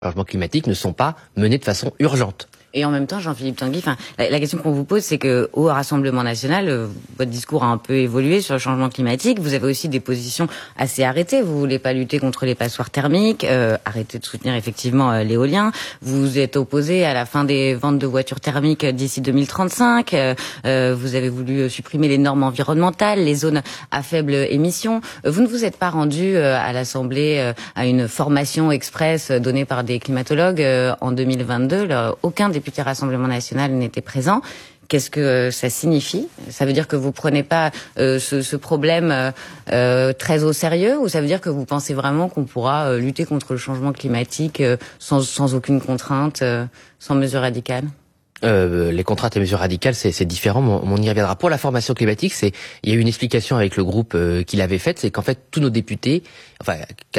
changements climatiques ne sont pas menés de façon urgente. Et en même temps, Jean-Philippe Tanguy, la question qu'on vous pose, c'est que au Rassemblement national, votre discours a un peu évolué sur le changement climatique. Vous avez aussi des positions assez arrêtées. Vous voulez pas lutter contre les passoires thermiques, arrêter de soutenir effectivement l'éolien. Vous êtes opposé à la fin des ventes de voitures thermiques d'ici 2035. Vous avez voulu supprimer les normes environnementales, les zones à faible émission. Vous ne vous êtes pas rendu à l'Assemblée à une formation express donnée par des climatologues en 2022. Là, aucun député Rassemblement national n'était présent. Qu'est-ce que ça signifie? Ça veut dire que vous prenez pas ce problème très au sérieux, ou ça veut dire que vous pensez vraiment qu'on pourra lutter contre le changement climatique sans aucune contrainte, sans mesure radicale? Les contraintes et mesures radicales, c'est différent, mais on y reviendra. Pour la formation climatique, il y a eu une explication avec le groupe qui l'avait faite, c'est qu'en fait, tous nos députés, enfin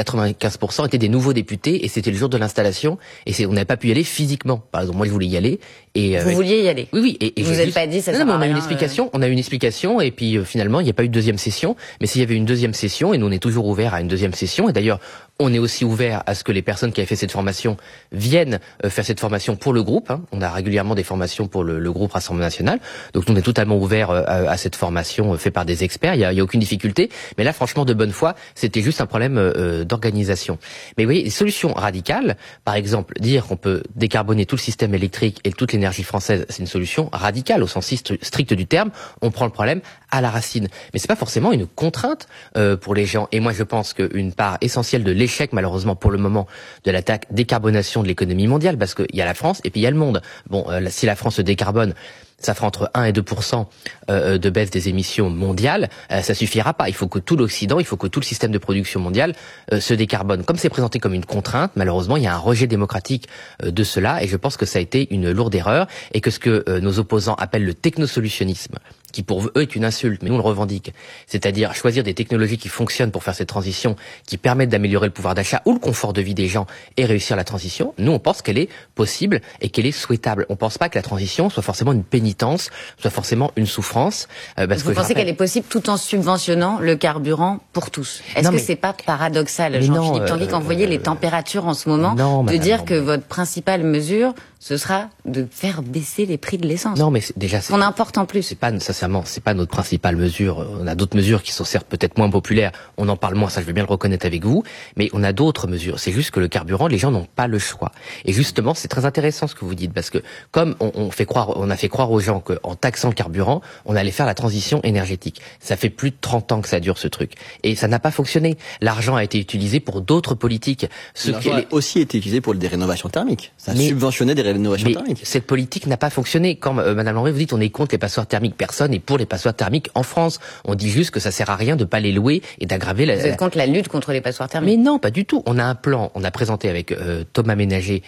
95% étaient des nouveaux députés, et c'était le jour de l'installation, et on n'avait pas pu y aller physiquement. Par exemple, moi je voulais y aller. Et vous vouliez y aller? Oui. Et vous n'avez pas dit ça sert à rien. On a eu une explication, et puis finalement, il n'y a pas eu de deuxième session. Mais s'il y avait une deuxième session, et nous on est toujours ouvert à une deuxième session, et d'ailleurs, on est aussi ouvert à ce que les personnes qui avaient fait cette formation viennent faire cette formation pour le groupe. On a régulièrement des formations pour le groupe Rassemblement national. Donc nous, on est totalement ouvert à cette formation faite par des experts. Il y a aucune difficulté. Mais là, franchement, de bonne foi, c'était juste un problème d'organisation. Mais vous voyez, les solutions radicales, par exemple, dire qu'on peut décarboner tout le système électrique et toute l'énergie française, c'est une solution radicale au sens strict du terme. On prend le problème à la racine. Mais c'est pas forcément une contrainte pour les gens. Et moi, je pense qu'une part essentielle de l'échec, malheureusement, pour le moment, de la décarbonation de l'économie mondiale, parce qu'il y a la France et puis il y a le monde. Bon, si la France se décarbone, ça fera entre 1 et 2% de baisse des émissions mondiales. Ça suffira pas. Il faut que tout l'Occident, il faut que tout le système de production mondial se décarbone. Comme c'est présenté comme une contrainte, malheureusement, il y a un rejet démocratique de cela, et je pense que ça a été une lourde erreur, et que ce que nos opposants appellent le technosolutionnisme, qui pour eux est une insulte, mais nous on le revendique, c'est-à-dire choisir des technologies qui fonctionnent pour faire cette transition, qui permettent d'améliorer le pouvoir d'achat ou le confort de vie des gens et réussir la transition. Nous on pense qu'elle est possible et qu'elle est souhaitable. On pense pas que la transition soit forcément une pénitence, soit forcément une souffrance. Vous pensez qu'elle est possible tout en subventionnant le carburant pour tous? Est-ce que c'est pas paradoxal, Jean-Philippe Tanguy, quand vous voyez les températures en ce moment, de dire que votre principale mesure, ce sera de faire baisser les prix de l'essence? Non, mais déjà, qu'on importe en plus. C'est pas notre principale mesure. On a d'autres mesures qui sont certes peut-être moins populaires. On en parle moins, ça je veux bien le reconnaître avec vous. Mais on a d'autres mesures. C'est juste que le carburant, les gens n'ont pas le choix. Et justement, c'est très intéressant ce que vous dites, parce que comme on a fait croire aux gens qu'en taxant le carburant, on allait faire la transition énergétique. Ça fait plus de 30 ans que ça dure ce truc. Et ça n'a pas fonctionné. L'argent a été utilisé pour d'autres politiques. L'argent a aussi été utilisé pour des rénovations thermiques. Ça a subventionné des rénovations thermiques. Cette politique n'a pas fonctionné. Quand Madame Landry, vous dites on est contre les passoires thermiques, personne n'est pour les passoires thermiques en France. On dit juste que ça sert à rien de pas les louer et d'aggraver Vous êtes contre la lutte contre les passoires thermiques? Mais non, pas du tout. On a un plan, on a présenté avec Thomas Ménager.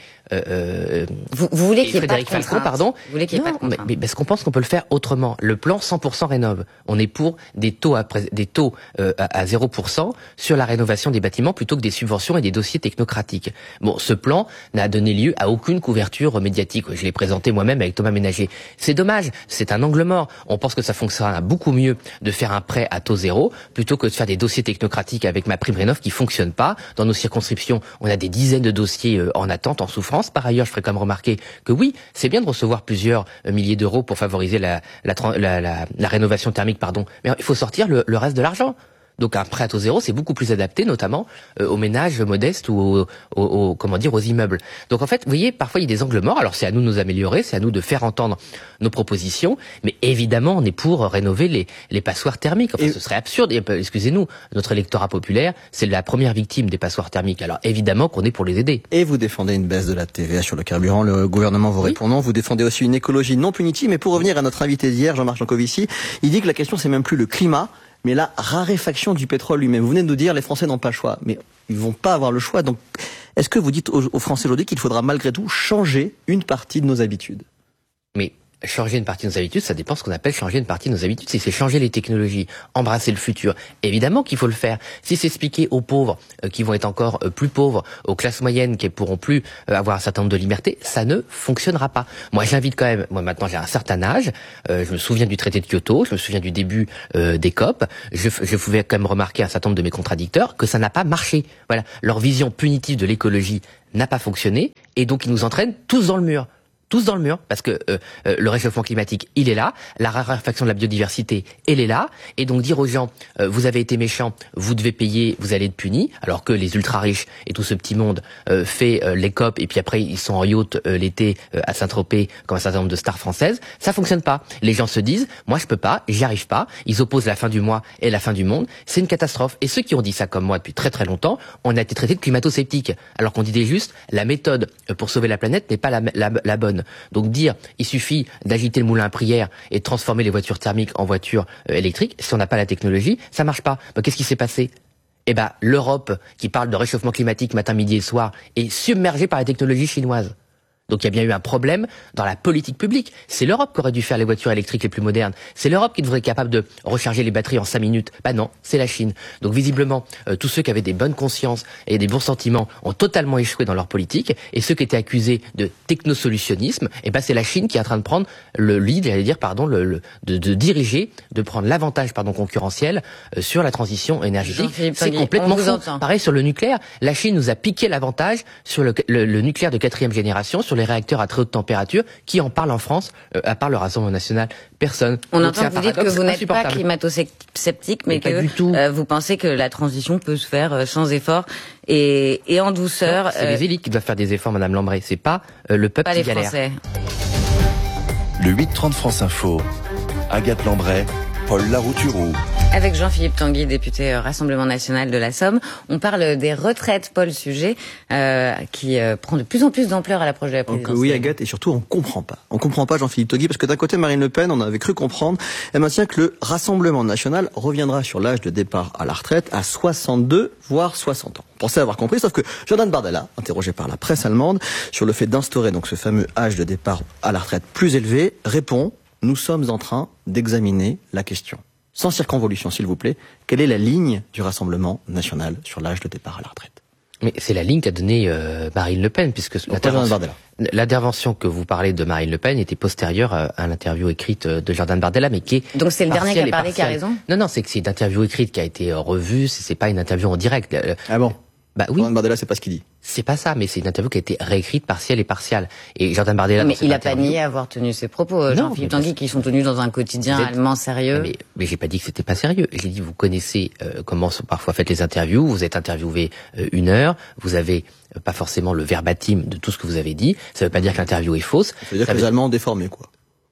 Vous voulez qu'il n'y ait pas de contrainte? Pardon. Vous voulez qu'il n'y ait pas de contrainte? Mais parce qu'on pense qu'on peut le faire autrement. Le plan 100% rénove. On est pour des taux à 0% sur la rénovation des bâtiments plutôt que des subventions et des dossiers technocratiques. Bon, ce plan n'a donné lieu à aucune couverture médiatique. Je l'ai présenté moi-même avec Thomas Ménager. C'est dommage. C'est un angle mort. On pense que ça fonctionnera beaucoup mieux de faire un prêt à taux zéro plutôt que de faire des dossiers technocratiques avec ma prime rénov qui fonctionnent pas. Dans nos circonscriptions, on a des dizaines de dossiers en attente, en souffrance. Par ailleurs, je ferai quand même remarquer que oui, c'est bien de recevoir plusieurs milliers d'euros pour favoriser la rénovation thermique, mais il faut sortir le reste de l'argent. Donc un prêt à taux zéro, c'est beaucoup plus adapté, notamment aux ménages modestes ou aux immeubles. Donc en fait, vous voyez, parfois il y a des angles morts. Alors c'est à nous de nous améliorer, c'est à nous de faire entendre nos propositions. Mais évidemment, on est pour rénover les passoires thermiques. Enfin, ce serait absurde. Et, excusez-nous, notre électorat populaire, c'est la première victime des passoires thermiques. Alors évidemment qu'on est pour les aider. Et vous défendez une baisse de la TVA sur le carburant. Le gouvernement vous répond non. Vous défendez aussi une écologie non punitive. Mais pour revenir à notre invité d'hier, Jean-Marc Jancovici, il dit que la question c'est même plus le climat, mais la raréfaction du pétrole lui-même. Vous venez de nous dire les Français n'ont pas le choix, mais ils vont pas avoir le choix. Donc, est-ce que vous dites aux Français aujourd'hui qu'il faudra malgré tout changer une partie de nos habitudes? Mais changer une partie de nos habitudes, ça dépend ce qu'on appelle changer une partie de nos habitudes. Si c'est changer les technologies, embrasser le futur, évidemment qu'il faut le faire. Si c'est expliquer aux pauvres qui vont être encore plus pauvres, aux classes moyennes qui ne pourront plus avoir un certain nombre de libertés, ça ne fonctionnera pas. Moi, j'invite quand même, moi maintenant j'ai un certain âge, je me souviens du traité de Kyoto, je me souviens du début des COP, je pouvais quand même remarquer un certain nombre de mes contradicteurs que ça n'a pas marché. Voilà, leur vision punitive de l'écologie n'a pas fonctionné, et donc il nous entraîne tous dans le mur. Tous dans le mur, parce que le réchauffement climatique, il est là, la raréfaction de la biodiversité, elle est là, et donc dire aux gens, vous avez été méchants, vous devez payer, vous allez être punis, alors que les ultra-riches et tout ce petit monde fait les COP, et puis après ils sont en yacht l'été à Saint-Tropez, comme un certain nombre de stars françaises, ça fonctionne pas. Les gens se disent, moi je peux pas, j'y arrive pas, ils opposent la fin du mois et la fin du monde, c'est une catastrophe. Et ceux qui ont dit ça comme moi depuis très très longtemps, on a été traités de climato-sceptiques, alors qu'on disait juste, la méthode pour sauver la planète n'est pas la bonne. Donc dire il suffit d'agiter le moulin à prière et de transformer les voitures thermiques en voitures électriques, si on n'a pas la technologie, ça marche pas. Qu'est-ce qui s'est passé ? L'Europe, qui parle de réchauffement climatique matin, midi et soir, est submergée par la technologie chinoise. Donc il y a bien eu un problème dans la politique publique. C'est l'Europe qui aurait dû faire les voitures électriques les plus modernes. C'est l'Europe qui devrait être capable de recharger les batteries en 5 minutes. Non, c'est la Chine. Donc visiblement, tous ceux qui avaient des bonnes consciences et des bons sentiments ont totalement échoué dans leur politique. Et ceux qui étaient accusés de technosolutionnisme, c'est la Chine qui est en train de prendre le lead, de diriger, de prendre l'avantage concurrentiel sur la transition énergétique. C'est complètement fou. Pareil sur le nucléaire. La Chine nous a piqué l'avantage sur le nucléaire de 4e génération, sur les réacteurs à très haute température. Qui en parle en France, à part le Rassemblement national? Personne. On entend vous dire que vous n'êtes pas climato-sceptique, mais que vous pensez que la transition peut se faire sans effort et en douceur. C'est les élites qui doivent faire des efforts, Madame Lambray. C'est pas le peuple qui galère. Français. Le 8-30 France Info. Agathe Lambray, Paul Larouturou. Avec Jean-Philippe Tanguy, député Rassemblement National de la Somme, on parle des retraites, Paul, sujet qui prend de plus en plus d'ampleur à l'approche de la présidentielle. Oui, Agathe, et surtout on comprend pas. On comprend pas, Jean-Philippe Tanguy, parce que d'un côté, Marine Le Pen, on avait cru comprendre, elle maintient que le Rassemblement National reviendra sur l'âge de départ à la retraite à 62, voire 60 ans. Pensez avoir compris, sauf que Jordan Bardella, interrogé par la presse allemande sur le fait d'instaurer donc ce fameux âge de départ à la retraite plus élevé, répond: nous sommes en train d'examiner la question. Sans circonvolution, s'il vous plaît, quelle est la ligne du Rassemblement National sur l'âge de départ à la retraite? Mais c'est la ligne qu'a donnée Marine Le Pen, puisque l'intervention que vous parlez de Marine LePen était postérieure à l'interview écrite de Jordan Bardella, mais qui est... Donc c'est le dernier qui a parlé qui a raison? Non, c'est que c'est une interview écrite qui a été revue, c'est pas une interview en direct. Ah bon? Oui. Jordan Bardella, c'est pas ce qu'il dit. C'est pas ça, mais c'est une interview qui a été réécrite partielle et partielle. Et Jordan Bardella... Mais il a pas nié avoir tenu ses propos, Jean-Philippe Tanguy, qui sont tenus dans un quotidien allemand sérieux. Mais j'ai pas dit que c'était pas sérieux. J'ai dit, vous connaissez comment sont parfois faites les interviews, vous êtes interviewé 1 heure, vous avez pas forcément le verbatim de tout ce que vous avez dit. Ça veut pas dire que l'interview est fausse. Ça veut dire que les Allemands ont déformé, quoi.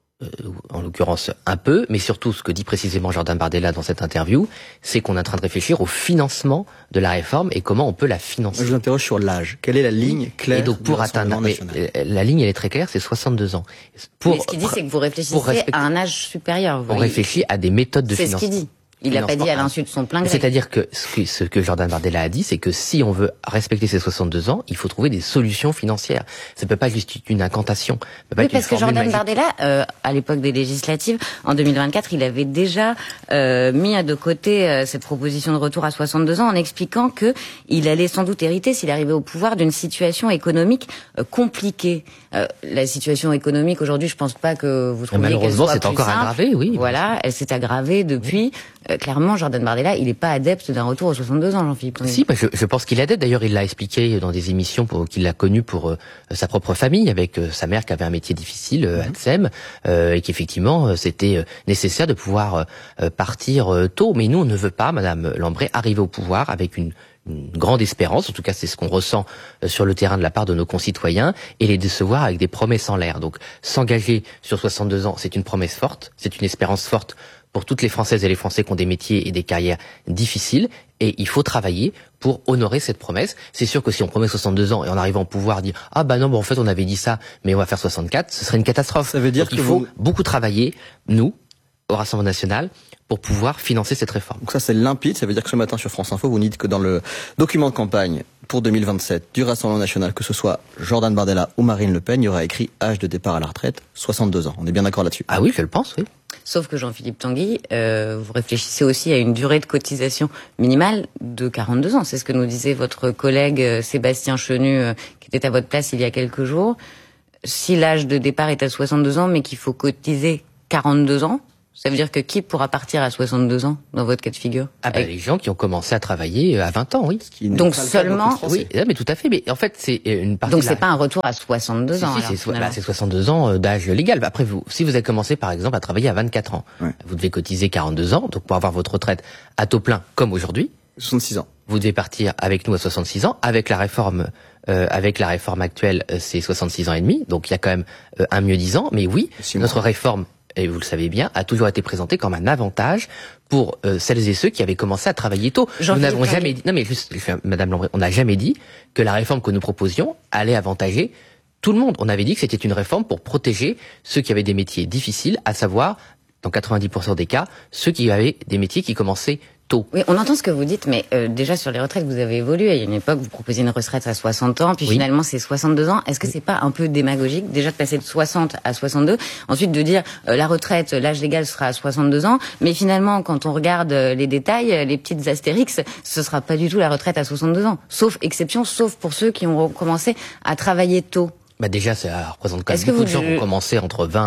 En l'occurrence un peu, mais surtout ce que dit précisément Jordan Bardella dans cette interview, c'est qu'on est en train de réfléchir au financement de la réforme et comment on peut la financer. Je vous interroge sur l'âge. Quelle est la ligne claire? Et donc pour atteindre, la ligne elle est très claire, c'est 62 ans. Mais ce qu'il dit, c'est que vous réfléchissez à un âge supérieur. On réfléchit à des méthodes de financement. C'est ce qu'il dit. Il n'a pas dit à l'insu de son plein gré. C'est-à-dire que ce que Jordan Bardella a dit, c'est que si on veut respecter ces 62 ans, il faut trouver des solutions financières. Ça peut pas juste une incantation. Oui, parce que Jordan Bardella, à l'époque des législatives, en 2024, il avait déjà mis de côté cette proposition de retour à 62 ans en expliquant que il allait sans doute hériter, s'il arrivait au pouvoir, d'une situation économique compliquée. La situation économique aujourd'hui, je pense pas que vous trouviez qu'elle soit malheureusement, c'est encore aggravé, oui. Voilà, elle s'est aggravée depuis. Clairement, Jordan Bardella, il n'est pas adepte d'un retour aux 62 ans, Jean-Philippe. Si, je pense qu'il est adepte. D'ailleurs, il l'a expliqué dans des émissions qu'il a connues pour sa propre famille, avec sa mère qui avait un métier difficile, Adsem, et qu'effectivement, c'était nécessaire de pouvoir partir tôt. Mais nous, on ne veut pas, Madame Lambray, arriver au pouvoir avec une grande espérance, en tout cas c'est ce qu'on ressent sur le terrain de la part de nos concitoyens, et les décevoir avec des promesses en l'air. Donc s'engager sur 62 ans, c'est une promesse forte, c'est une espérance forte pour toutes les Françaises et les Français qui ont des métiers et des carrières difficiles, et il faut travailler pour honorer cette promesse. C'est sûr que si on promet 62 ans et en arrivant au pouvoir dire « Ah en fait on avait dit ça, mais on va faire 64 », ce serait une catastrophe. Ça veut dire qu'il faut beaucoup travailler, nous, au Rassemblement National, pour pouvoir financer cette réforme. Donc ça c'est limpide, ça veut dire que ce matin sur France Info, vous dites que dans le document de campagne pour 2027 du Rassemblement National, que ce soit Jordan Bardella ou Marine Le Pen, il y aura écrit âge de départ à la retraite, 62 ans. On est bien d'accord là-dessus? Ah oui, je le pense, oui. Sauf que Jean-Philippe Tanguy, vous réfléchissez aussi à une durée de cotisation minimale de 42 ans. C'est ce que nous disait votre collègue Sébastien Chenu, qui était à votre place il y a quelques jours. Si l'âge de départ est à 62 ans, mais qu'il faut cotiser 42 ans, Ça veut dire que qui pourra partir à 62 ans dans votre cas de figure? Les gens qui ont commencé à travailler à 20 ans, oui. Donc seulement, oui, mais tout à fait. Mais en fait, c'est une partie. Donc c'est pas un retour à 62 ans. Si, c'est 62 ans d'âge légal. Après, si vous avez commencé par exemple à travailler à 24 ans, vous devez cotiser 42 ans, donc pour avoir votre retraite à taux plein comme aujourd'hui. 66 ans. Vous devez partir avec nous à 66 ans. Avec la réforme actuelle, c'est 66 ans et demi. Donc il y a quand même un mieux 10 ans. Mais oui, notre réforme, et vous le savez bien, a toujours été présentée comme un avantage pour celles et ceux qui avaient commencé à travailler tôt. Nous n'avons jamais dit, Madame Lambret, on n'a jamais dit que la réforme que nous proposions allait avantager tout le monde. On avait dit que c'était une réforme pour protéger ceux qui avaient des métiers difficiles, à savoir, dans 90% des cas, ceux qui avaient des métiers qui commençaient tôt. Oui, on entend ce que vous dites, mais déjà sur les retraites, vous avez évolué. Il y a une époque, vous proposiez une retraite à 60 ans, puis finalement c'est 62 ans. Est-ce que c'est pas un peu démagogique déjà de passer de 60 à 62, ensuite de dire la retraite, l'âge légal sera à 62 ans, mais finalement quand on regarde les détails, les petites astérix, ce sera pas du tout la retraite à 62 ans, sauf exception, sauf pour ceux qui ont commencé à travailler tôt. Déjà, ça représente quand même beaucoup de gens qui ont commencé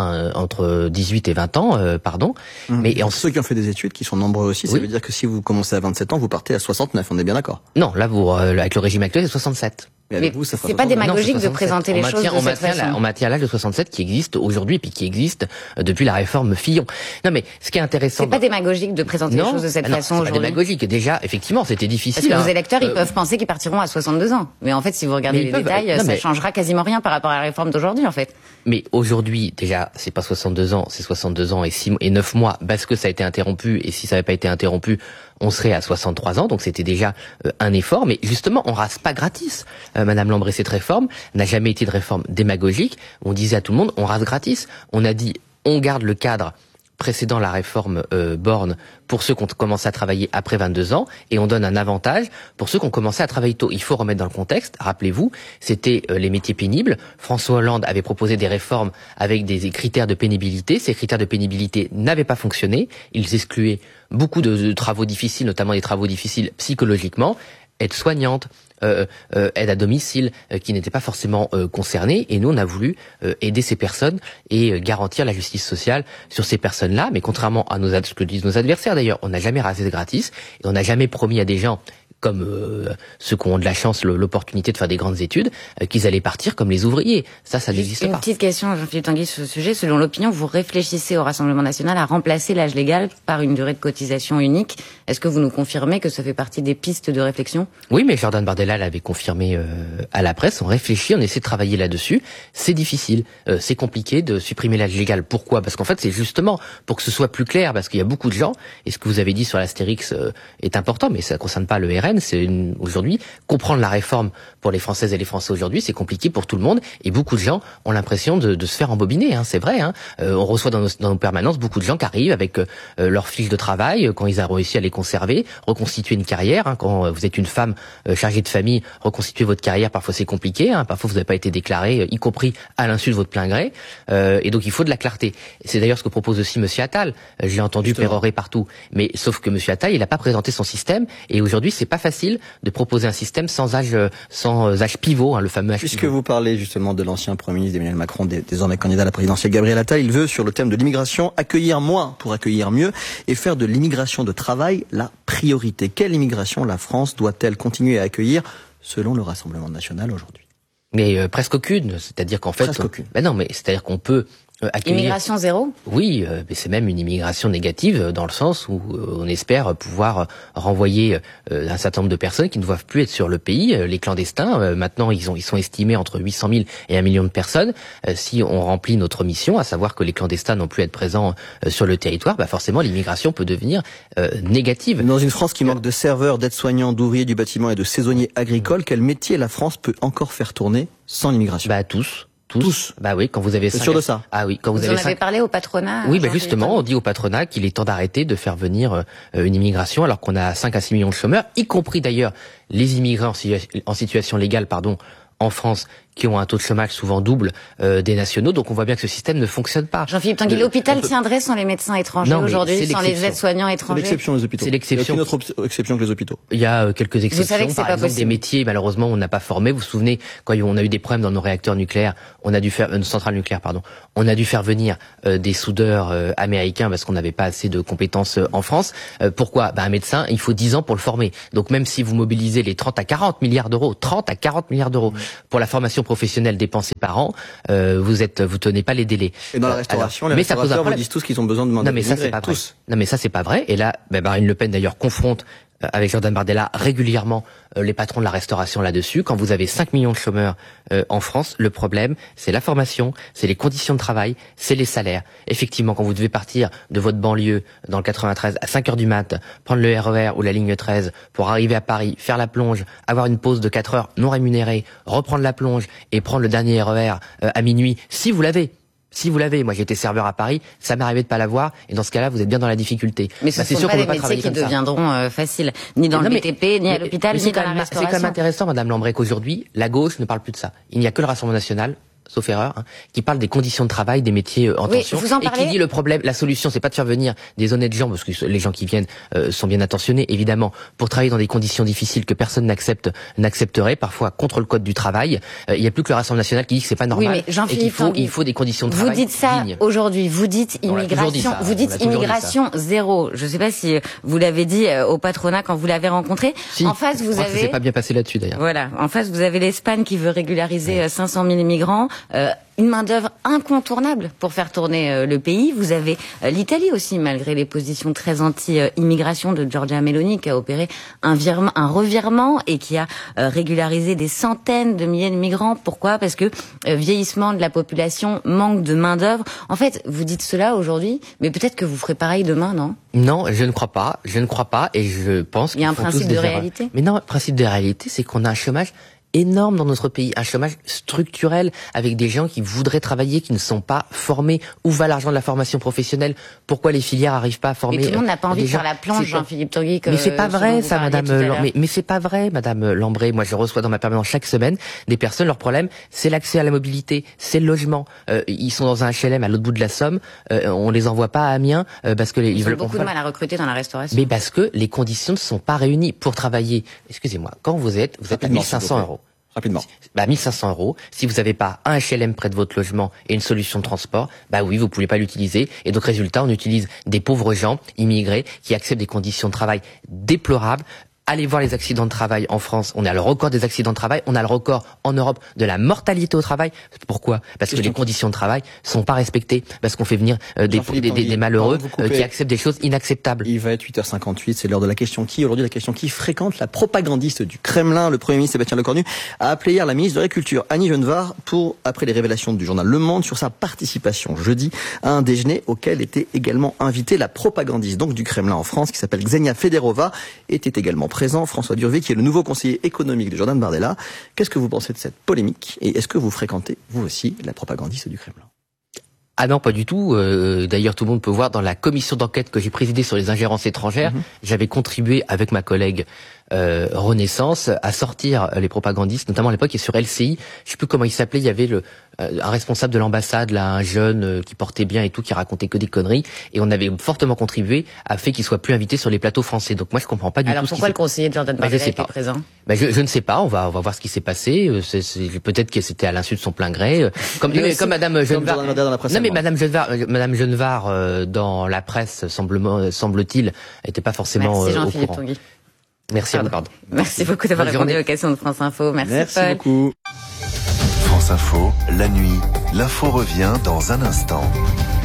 entre 18 et 20 ans, Mais ceux qui ont fait des études, qui sont nombreux aussi, ça veut dire que si vous commencez à 27 ans, vous partez à 69, on est bien d'accord? Non, là, avec le régime actuel, c'est 67. Mais c'est pas démagogique de présenter les choses de cette façon. On maintient l'âge de 67 qui existe aujourd'hui, puis qui existe depuis la réforme Fillon. Non, mais ce qui est intéressant. C'est pas démagogique de présenter les choses de cette façon aujourd'hui. C'est pas démagogique. Déjà, effectivement, c'était difficile. Parce que vos électeurs, ils peuvent penser qu'ils partiront à 62 ans. Mais en fait, si vous regardez les détails, ça changera quasiment rien par rapport à la réforme d'aujourd'hui, en fait. Mais aujourd'hui, déjà, c'est pas 62 ans, c'est 62 ans et 9 mois, parce que ça a été interrompu, et si ça n'avait pas été interrompu, on serait à 63 ans, donc c'était déjà un effort. Mais justement, on rase pas gratis. Madame Lambret, cette réforme n'a jamais été de réforme démagogique. On disait à tout le monde, on rase gratis. On a dit, on garde le cadre précédant la réforme Borne pour ceux qui ont commencé à travailler après 22 ans, et on donne un avantage pour ceux qui ont commencé à travailler tôt. Il faut remettre dans le contexte, rappelez-vous, c'était les métiers pénibles. François Hollande avait proposé des réformes avec des critères de pénibilité. Ces critères de pénibilité n'avaient pas fonctionné. Ils excluaient beaucoup de travaux difficiles, notamment des travaux difficiles psychologiquement. Aide-soignante, aide à domicile, qui n'étaient pas forcément concernées, et nous on a voulu aider ces personnes et garantir la justice sociale sur ces personnes-là. Mais contrairement à ce que disent nos adversaires d'ailleurs, on n'a jamais rasé gratis, et on n'a jamais promis à des gens comme ceux qui ont de la chance, l'opportunité de faire des grandes études, qu'ils allaient partir comme les ouvriers. Ça n'existe pas. Une petite question, Jean-Philippe Tanguy, sur ce sujet. Selon l'opinion, vous réfléchissez au Rassemblement national à remplacer l'âge légal par une durée de cotisation unique. Est-ce que vous nous confirmez que ça fait partie des pistes de réflexion? Oui, mais Jordan Bardella l'avait confirmé à la presse. On réfléchit, on essaie de travailler là-dessus. C'est difficile, c'est compliqué de supprimer l'âge légal. Pourquoi? Parce qu'en fait, c'est justement pour que ce soit plus clair, parce qu'il y a beaucoup de gens, et ce que vous avez dit sur l'Astérix est important, mais ça ne concerne pas le RN. Aujourd'hui, comprendre la réforme pour les Françaises et les Français aujourd'hui, c'est compliqué pour tout le monde, et beaucoup de gens ont l'impression de se faire embobiner, c'est vrai. On reçoit dans nos permanences beaucoup de gens qui arrivent avec leurs fiches de travail, quand ils ont réussi à les conserver, reconstituer une carrière. Quand vous êtes une femme chargée de famille, reconstituer votre carrière, parfois c'est compliqué, parfois vous n'avez pas été déclaré, y compris à l'insu de votre plein gré, et donc il faut de la clarté. C'est d'ailleurs ce que propose aussi Monsieur Attal. J'ai entendu pérorer partout, mais sauf que Monsieur Attal, il n'a pas présenté son système, et aujourd'hui c'est pas facile de proposer un système sans âge pivot, le fameux âge pivot. Puisque vous parlez justement de l'ancien Premier ministre Emmanuel Macron, désormais candidat à la présidentielle, Gabriel Attal, il veut, sur le thème de l'immigration, accueillir moins pour accueillir mieux et faire de l'immigration de travail la priorité. Quelle immigration la France doit-elle continuer à accueillir selon le Rassemblement national aujourd'hui? Mais presque aucune, c'est-à-dire qu'en fait... Presque aucune. C'est-à-dire qu'on peut accueillir... Immigration zéro? Oui, mais c'est même une immigration négative dans le sens où on espère pouvoir renvoyer un certain nombre de personnes qui ne doivent plus être sur le pays. Les clandestins, maintenant, ils sont estimés entre 800 000 et 1 million de personnes. Si on remplit notre mission, à savoir que les clandestins n'ont plus à être présents sur le territoire, forcément, l'immigration peut devenir négative. Dans une France qui manque de serveurs, d'aides-soignants, d'ouvriers du bâtiment et de saisonniers agricoles, quel métier la France peut encore faire tourner sans l'immigration? Tous. Oui, quand vous avez... C'est sûr de ça? Ah oui, quand vous avez... Vous en avez parlé au patronat? Oui, justement, on dit au patronat qu'il est temps d'arrêter de faire venir une immigration alors qu'on a 5 à 6 millions de chômeurs, y compris d'ailleurs les immigrants en situation légale, en France, qui ont un taux de chômage souvent double des nationaux. Donc on voit bien que ce système ne fonctionne pas. Jean-Philippe Tanguy, l'hôpital tiendrait sans les médecins étrangers aujourd'hui, sans les aides-soignants étrangers? C'est l'exception, les hôpitaux. C'est l'exception. Il y a aucune autre exception que les hôpitaux. Il y a quelques exceptions. Vous savez que c'est par pas exemple, possible. des métiers, malheureusement, on n'a pas formé. Vous vous souvenez, quand on a eu des problèmes dans nos réacteurs nucléaires, on a dû faire une centrale nucléaire, pardon. On a dû faire venir des soudeurs américains parce qu'on n'avait pas assez de compétences en France. Pourquoi? Un médecin, il faut 10 ans pour le former. Donc même si vous mobilisez les 30 à 40 milliards d'euros pour la formation professionnelle dépensée par an, vous tenez pas les délais. Et dans la restauration, les restaurateurs vous disent tous qu'ils ont besoin de demander. Non mais ça c'est pas vrai. Non mais ça c'est pas vrai. Et là, Marine Le Pen d'ailleurs confronte avec Jordan Bardella régulièrement les patrons de la restauration là-dessus. Quand vous avez 5 millions de chômeurs en France, le problème, c'est la formation, c'est les conditions de travail, c'est les salaires. Effectivement, quand vous devez partir de votre banlieue dans le 93 à 5 heures du mat, prendre le RER ou la ligne 13 pour arriver à Paris, faire la plonge, avoir une pause de 4 heures non rémunérée, reprendre la plonge et prendre le dernier RER à minuit, si vous l'avez. Si vous l'avez, moi j'étais serveur à Paris, ça m'est arrivé de pas l'avoir, et dans ce cas-là, vous êtes bien dans la difficulté. Mais ce sont pas des métiers qui deviendront faciles, ni dans le BTP, ni à l'hôpital, ni dans la restauration. C'est quand même intéressant, Madame Lambray, qu'aujourd'hui, la gauche ne parle plus de ça. Il n'y a que le Rassemblement national, sauf erreur, qui parle des conditions de travail, des métiers en tension, et qui dit le problème, la solution, c'est pas de faire venir des honnêtes gens, parce que les gens qui viennent sont bien intentionnés, évidemment, pour travailler dans des conditions difficiles que personne n'accepterait, parfois contre le code du travail. Il n'y a plus que le Rassemblement national qui dit que c'est pas normal, et qu'il faut des conditions de travail dignes. Vous dites ça aujourd'hui, vous dites immigration zéro. Je sais pas si vous l'avez dit au patronat quand vous l'avez rencontré. Si, en face, vous avez... Ça s'est pas bien passé là-dessus d'ailleurs. Voilà, en face, vous avez l'Espagne qui veut régulariser 500 000 immigrants. Une main-d'œuvre incontournable pour faire tourner le pays. Vous avez l'Italie aussi, malgré les positions très anti-immigration de Giorgia Meloni, qui a opéré un revirement et qui a régularisé des centaines de milliers de migrants. Pourquoi? Parce que vieillissement de la population, manque de main-d'œuvre. En fait, vous dites cela aujourd'hui, mais peut-être que vous ferez pareil demain, non? Non, je ne crois pas, et je pense qu'il y a un principe de réalité. Mais non, le principe de réalité, c'est qu'on a un chômage énorme dans notre pays, un chômage structurel avec des gens qui voudraient travailler, qui ne sont pas formés. Où va l'argent de la formation professionnelle? Pourquoi les filières n'arrivent pas à former? Mais tout le monde n'a pas envie de faire la planche, Jean-Philippe Tanguy. Mais c'est pas vrai, ça, Madame. Mais c'est pas vrai, Madame Lambray. Moi, je reçois dans ma permanence chaque semaine des personnes. Leur problème, c'est l'accès à la mobilité, c'est le logement. Ils sont dans un HLM à l'autre bout de la Somme. On les envoie pas à Amiens parce que ils ont beaucoup de mal à recruter dans la restauration. Mais parce que les conditions ne sont pas réunies pour travailler. Excusez-moi, quand vous êtes à 1500 euros. Rapidement. 1500 euros. Si vous n'avez pas un HLM près de votre logement et une solution de transport, oui, vous pouvez pas l'utiliser. Et donc, résultat, on utilise des pauvres gens immigrés qui acceptent des conditions de travail déplorables. Allez voir les accidents de travail en France. On a le record des accidents de travail. On a le record en Europe de la mortalité au travail. Pourquoi? Parce que les conditions de travail sont pas respectées. Parce qu'on fait venir des malheureux qui acceptent des choses inacceptables. Il va être 8h58. C'est l'heure de la question qui. Aujourd'hui, la question qui fréquente la propagandiste du Kremlin. Le Premier ministre Sébastien Lecornu a appelé hier la ministre de l'Agriculture, Annie Genevard, après les révélations du journal Le Monde sur sa participation jeudi à un déjeuner auquel était également invitée la propagandiste donc du Kremlin en France, qui s'appelle Ksenia Federova, était également présent François Durvey, qui est le nouveau conseiller économique de Jordan Bardella. Qu'est-ce que vous pensez de cette polémique? Et est-ce que vous fréquentez, vous aussi, la propagandiste du Kremlin? Ah non, pas du tout. D'ailleurs, tout le monde peut voir dans la commission d'enquête que j'ai présidée sur les ingérences étrangères, j'avais contribué avec ma collègue Renaissance à sortir les propagandistes, notamment à l'époque et sur LCI. Je sais plus comment il s'appelait. Il y avait un responsable de l'ambassade, là, un jeune qui portait bien et tout, qui racontait que des conneries. Et on avait fortement contribué à fait qu'il soit plus invité sur les plateaux français. Donc moi, je comprends pas du tout. Alors pourquoi le conseiller de Jordan Bardella était présent? Je ne sais pas. On va voir ce qui s'est passé. Peut-être que c'était à l'insu de son plein gré. Comme Madame Genevard. Non mais Madame Genevard dans la presse semble-t-il n'était pas forcément au courant. Merci à vous. Pardon. Merci beaucoup d'avoir répondu aux questions de France Info. Merci beaucoup. France Info, la nuit, l'info revient dans un instant.